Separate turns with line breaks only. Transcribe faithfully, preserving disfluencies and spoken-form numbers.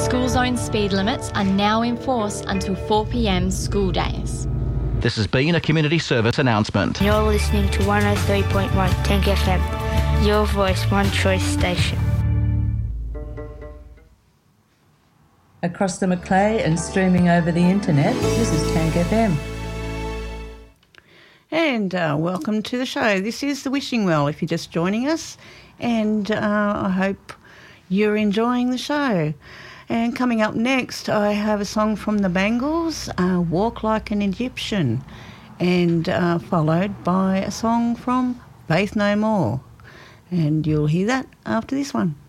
School zone speed limits are now in force until four p m school days.
This has been a community service announcement.
You're listening to one oh three point one Tank F M, your voice, one choice station.
Across the Macleay and streaming over the internet, this is Tank F M.
And uh, welcome to the show. This is The Wishing Well, if you're just joining us, and uh, I hope you're enjoying the show. And coming up next, I have a song from the Bangles, uh, Walk Like an Egyptian, and uh, followed by a song from Faith No More. And you'll hear that after this one.